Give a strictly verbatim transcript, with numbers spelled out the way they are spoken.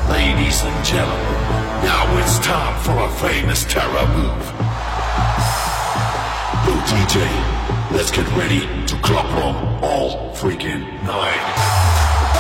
Ladies and gentlemen, now it's time for a famous terror move. Blue D J, let's get ready to club 'em all freaking night.